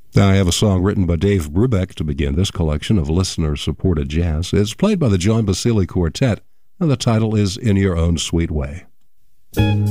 Now I have a song written by Dave Brubeck to begin this collection of listener-supported jazz. It's played by the John Basile Quartet, and the title is In Your Own Sweet Way.